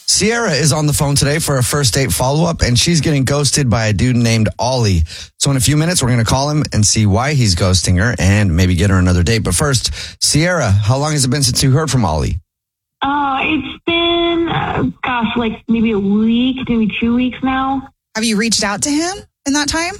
Sierra is on the phone today for a first date follow-up, and she's getting ghosted by a dude named Ollie. So in a few minutes, we're going to call him and see why he's ghosting her and maybe get her another date. But first, Sierra, how long has it been since you heard from Ollie? It's been, like maybe a week, maybe 2 weeks now. Have you reached out to him in that time?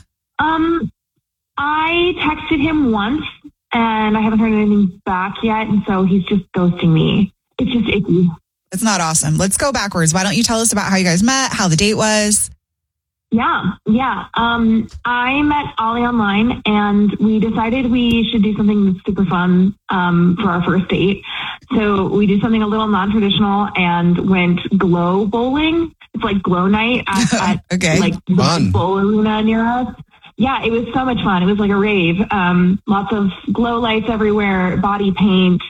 I texted him once, and I haven't heard anything back yet, and so he's just ghosting me. It's just icky. It's not awesome. Let's go backwards. Why don't you tell us about how you guys met, how the date was? Yeah. I met Ollie online, and we decided we should do something super fun for our first date. So we did something a little non-traditional and went glow bowling. It's like glow night at okay. like the bowl arena near us. Yeah, it was so much fun. It was like a rave. Lots of glow lights everywhere, body paint,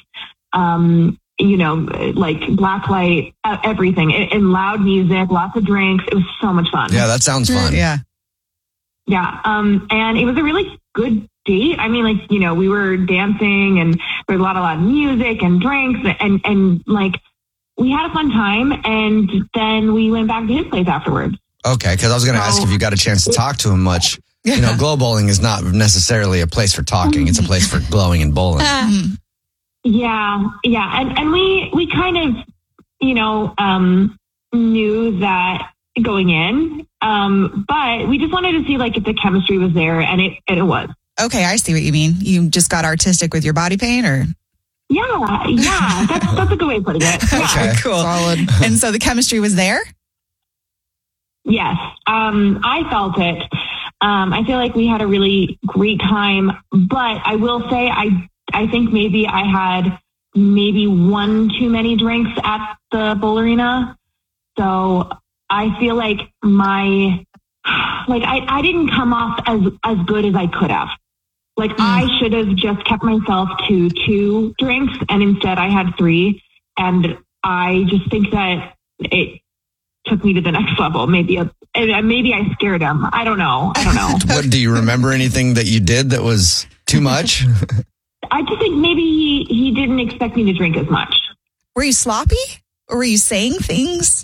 like black light, everything, and loud music, lots of drinks. It was so much fun. Yeah, that sounds fun. Yeah. Yeah. And it was a really good date. I mean, we were dancing and there was a lot of music and drinks and we had a fun time. And then we went back to his place afterwards. Okay. Cause I was going to ask if you got a chance to talk to him much. Yeah. Glow bowling is not necessarily a place for talking. It's a place for glowing and bowling. Yeah. And we kind of, knew that going in. But we just wanted to see if the chemistry was there, and it was. Okay, I see what you mean. You just got artistic with your body paint, or? Yeah. That's a good way of putting it. Yeah. Okay, cool. Solid. And so the chemistry was there? Yes. I felt it. I feel like we had a really great time, but I will say I think maybe I had one too many drinks at the bowl arena. So I feel like I didn't come off as good as I could have. I should have just kept myself to 2 drinks, and instead I had 3. And I just think that it took me to the next level. Maybe I scared him. I don't know. What, do you remember anything that you did that was too much? I just think maybe he didn't expect me to drink as much. Were you sloppy? Or were you saying things?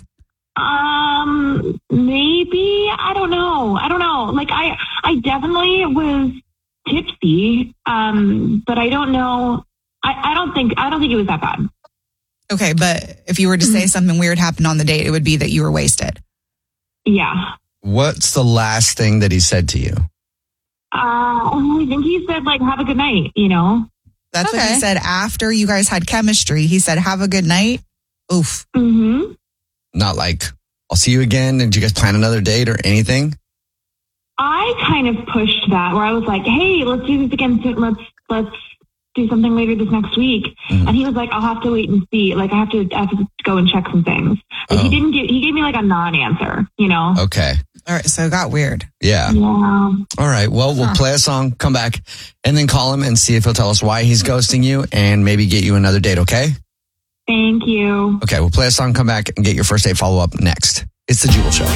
Maybe. I don't know. I definitely was tipsy. But I don't know. I don't think it was that bad. Okay, but if you were to say something weird happened on the date, it would be that you were wasted. Yeah. What's the last thing that he said to you? I think he said have a good night, That's what he said after you guys had chemistry. He said, have a good night. Oof. Mm-hmm. Not I'll see you again. Did you guys plan another date or anything? I kind of pushed that where I was like, hey, let's do this again. Let's do something later this next week. Mm-hmm. And he was like, I'll have to wait and see. I have to go and check some things. He gave me a non-answer, Okay. All right. So it got weird. Yeah. All right. Well, we'll play a song, come back, and then call him and see if he'll tell us why he's ghosting you and maybe get you another date. Okay. Thank you. Okay. We'll play a song, come back, and get your first date follow-up next. It's The Jewel Show.